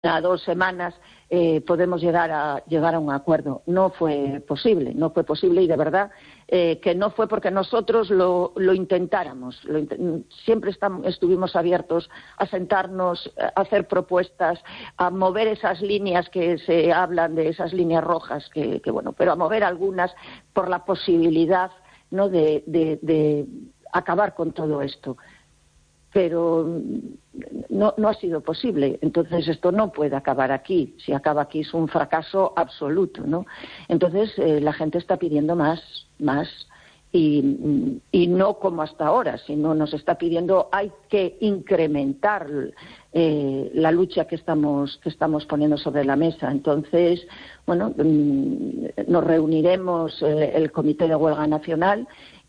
a 2 semanas podemos llegar a un acuerdo. No fue posible y de verdad que no fue porque nosotros lo intentáramos. Siempre estuvimos abiertos a sentarnos, a hacer propuestas, a mover esas líneas que se hablan de esas líneas rojas, pero a mover algunas por la posibilidad, ¿no?, de acabar con todo esto. Pero no ha sido posible. Entonces esto no puede acabar aquí. Si acaba aquí es un fracaso absoluto, ¿no? Entonces la gente está pidiendo más y no como hasta ahora, sino nos está pidiendo, hay que incrementar la lucha que estamos poniendo sobre la mesa. Entonces, nos reuniremos el Comité de Huelga Nacional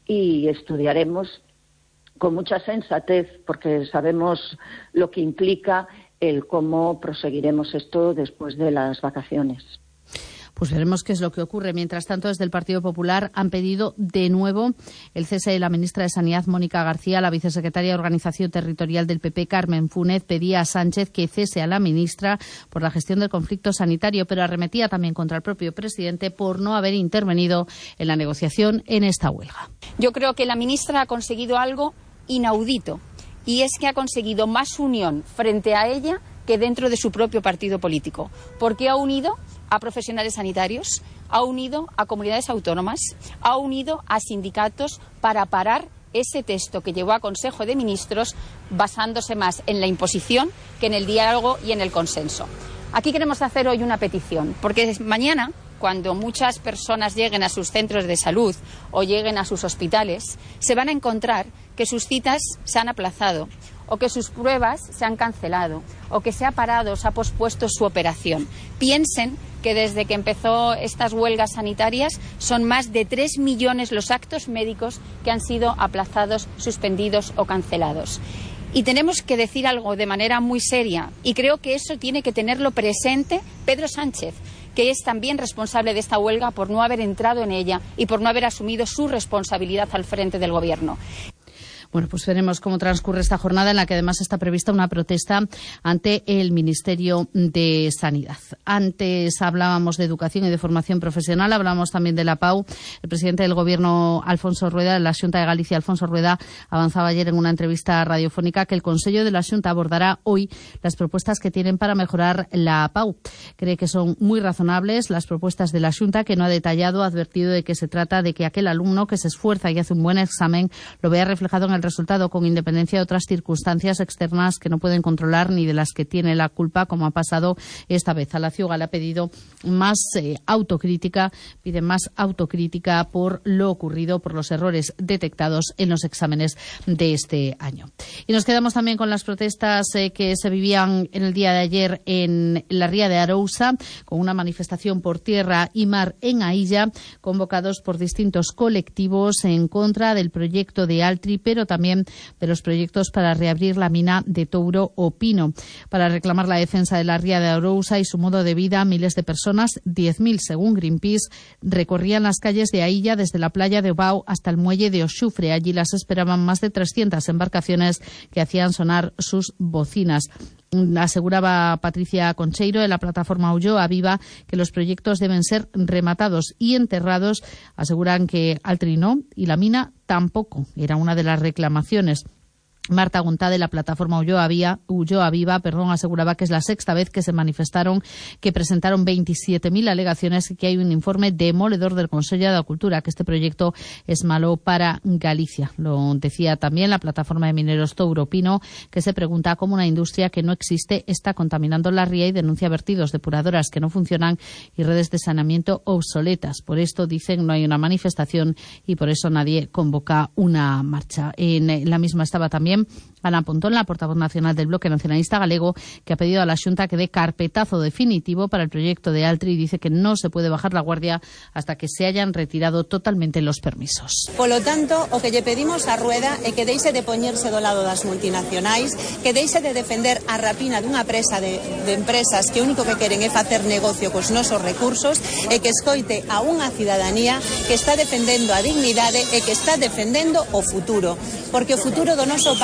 y estudiaremos con mucha sensatez, porque sabemos lo que implica el cómo proseguiremos esto después de las vacaciones. Pues veremos qué es lo que ocurre. Mientras tanto, desde el Partido Popular han pedido de nuevo el cese de la ministra de Sanidad, Mónica García. La vicesecretaria de Organización Territorial del PP, Carmen Funet, pedía a Sánchez que cese a la ministra por la gestión del conflicto sanitario, pero arremetía también contra el propio presidente por no haber intervenido en la negociación en esta huelga. Yo creo que la ministra ha conseguido algo inaudito, y es que ha conseguido más unión frente a ella que dentro de su propio partido político, porque ha unido a profesionales sanitarios, ha unido a comunidades autónomas, ha unido a sindicatos para parar ese texto que llevó a Consejo de Ministros basándose más en la imposición que en el diálogo y en el consenso. Aquí queremos hacer hoy una petición, porque mañana, cuando muchas personas lleguen a sus centros de salud o lleguen a sus hospitales, se van a encontrar que sus citas se han aplazado, o que sus pruebas se han cancelado, o que se ha parado, se ha pospuesto su operación. Piensen que desde que empezó estas huelgas sanitarias son más de 3 millones los actos médicos que han sido aplazados, suspendidos o cancelados. Y tenemos que decir algo de manera muy seria, y creo que eso tiene que tenerlo presente Pedro Sánchez, que es también responsable de esta huelga por no haber entrado en ella y por no haber asumido su responsabilidad al frente del Gobierno. Bueno, pues veremos cómo transcurre esta jornada, en la que además está prevista una protesta ante el Ministerio de Sanidad. Antes hablábamos de educación y de formación profesional, hablábamos también de la PAU. El presidente del Gobierno, Alfonso Rueda, de la Xunta de Galicia, Alfonso Rueda, avanzaba ayer en una entrevista radiofónica que el Consello de la Xunta abordará hoy las propuestas que tienen para mejorar la PAU. Cree que son muy razonables las propuestas de la Xunta, que no ha detallado, ha advertido de que se trata de que aquel alumno que se esfuerza y hace un buen examen lo vea reflejado en el resultado, con independencia de otras circunstancias externas que no pueden controlar ni de las que tiene la culpa, como ha pasado esta vez. A la CIUGA le ha pedido más autocrítica, pide más autocrítica por lo ocurrido, por los errores detectados en los exámenes de este año. Y nos quedamos también con las protestas que se vivían en el día de ayer en la ría de Arousa, con una manifestación por tierra y mar en Ailla, convocados por distintos colectivos en contra del proyecto de Altri, pero también de los proyectos para reabrir la mina de Touro o Pino. Para reclamar la defensa de la ría de Arousa y su modo de vida, miles de personas, 10.000 según Greenpeace, recorrían las calles de Ailla desde la playa de Obao hasta el muelle de Oxufre. Allí las esperaban más de 300 embarcaciones que hacían sonar sus bocinas. Aseguraba Patricia Concheiro, de la plataforma Ulloa Viva, que los proyectos deben ser rematados y enterrados. Aseguran que Altri no y la mina tampoco. Era una de las reclamaciones. Marta Guntá, de la plataforma Ulloa Viva, aseguraba que es la sexta vez que se manifestaron, que presentaron 27.000 alegaciones y que hay un informe demoledor del Consello de Cultura, que este proyecto es malo para Galicia. Lo decía también la plataforma de mineros Touro Pino, que se pregunta cómo una industria que no existe está contaminando la ría, y denuncia vertidos, depuradoras que no funcionan y redes de saneamiento obsoletas. Por esto, dicen, no hay una manifestación y por eso nadie convoca una marcha. En la misma estaba también Ana Pontón, la portavoz nacional del Bloque Nacionalista Galego, que ha pedido a la Xunta que dé carpetazo definitivo para el proyecto de Altri, y dice que no se puede bajar la guardia hasta que se hayan retirado totalmente los permisos. Polo tanto, o que lle pedimos a Rueda é que deixe de poñerse do lado das multinacionais, que deixe de defender a rapina dunha presa de empresas que o único que queren é facer negocio cos nosos recursos, e que escoite a unha cidadanía que está defendendo a dignidade e que está defendendo o futuro, porque o futuro do noso país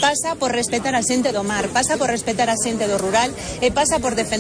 pasa por respetar a xente do mar, pasa por respetar a xente do rural e pasa por defender